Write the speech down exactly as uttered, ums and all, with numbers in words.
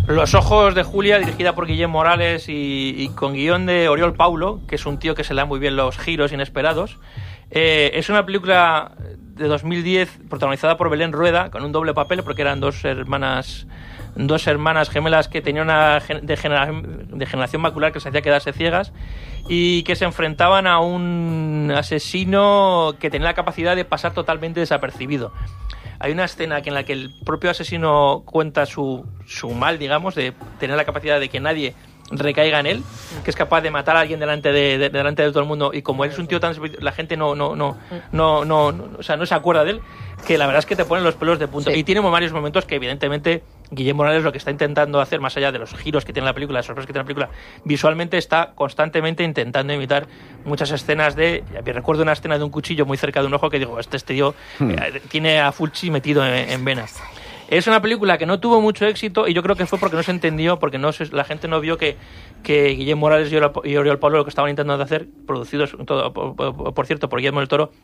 Los ojos de Julia, dirigida por Guillem Morales y, y con guión de Oriol Paulo, que es un tío que se le dan muy bien los giros inesperados. Eh, es una película de dos mil diez protagonizada por Belén Rueda, con un doble papel, porque eran dos hermanas dos hermanas gemelas que tenían una degeneración, degeneración macular que se hacía quedarse ciegas y que se enfrentaban a un asesino que tenía la capacidad de pasar totalmente desapercibido. Hay una escena en la que el propio asesino cuenta su, su mal, digamos, de tener la capacidad de que nadie recaiga en él, que es capaz de matar a alguien delante de, de delante de todo el mundo, y como él es un tío tan la gente no no no no no, no o sea, no se acuerda de él, que la verdad es que te ponen los pelos de punta. Sí. Y tiene varios momentos que evidentemente Guillem Morales lo que está intentando hacer, más allá de los giros que tiene la película, las sorpresas que tiene la película, visualmente está constantemente intentando imitar muchas escenas de... Recuerdo una escena de un cuchillo muy cerca de un ojo que digo, este, este tío hmm. eh, tiene a Fulci metido en, en vena. Es una película que no tuvo mucho éxito y yo creo que fue porque no se entendió, porque no se, la gente no vio que, que Guillem Morales y Oriol Paulo lo que estaban intentando hacer, producidos todo, por, por cierto por Guillermo del Toro,